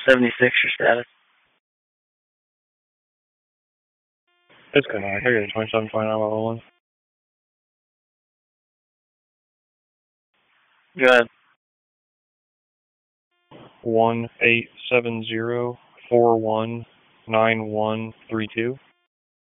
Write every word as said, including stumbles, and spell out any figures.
seventy-six, your status. It's good. I got a twenty-seven twenty-nine level one. Go ahead. One eight seven zero four one nine one three two.